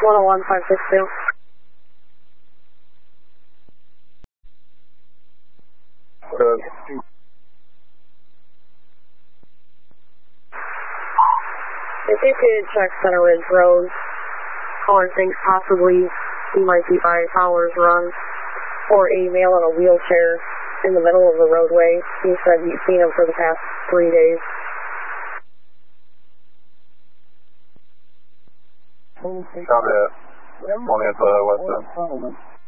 101562. If you could check Center Ridge Road, caller thinks possibly he might be by Fowler's Run, or a male in a wheelchair in the middle of the roadway. He said he's seen him for the past 3 days. Copy that. Only at the west end.